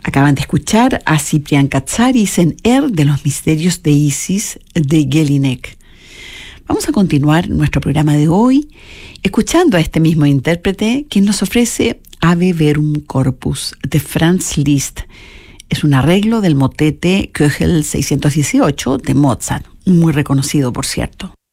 Acaban de escuchar a Ciprián Katsaris en de los misterios de Isis de Jelinek. Vamos a continuar nuestro programa de hoy escuchando a este mismo intérprete, quien nos ofrece Ave Verum Corpus de Franz Liszt. Es un arreglo del motete Köchel 618 de Mozart, muy reconocido por cierto.